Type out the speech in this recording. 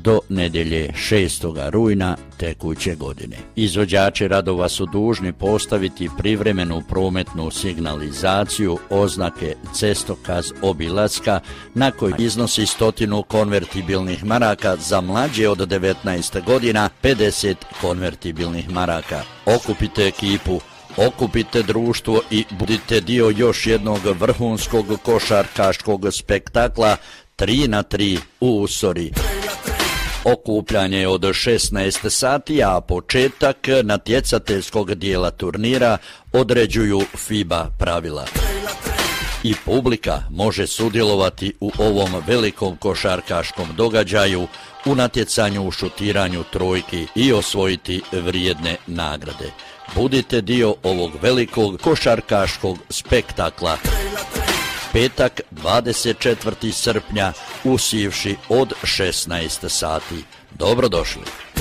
do nedjelje 6. rujna tekuće godine. Izvođači radova su dužni postaviti privremenu prometnu signalizaciju, oznake cestokaz obilaska na koji iznosi 100 konvertibilnih maraka, za mlađe od 19 godina 50 konvertibilnih maraka. Okupite ekipu, okupite društvo i budite dio još jednog vrhunskog košarkaškog spektakla 3x3 u Usori. Okupljanje je od 16 sati, a početak natjecateljskog dijela turnira određuju FIBA pravila. I publika može sudjelovati u ovom velikom košarkaškom događaju u natjecanju u šutiranju trojki i osvojiti vrijedne nagrade. Budite dio ovog velikog košarkaškog spektakla. Petak 24. srpnja u Sivši od 16 sati. Dobrodošli!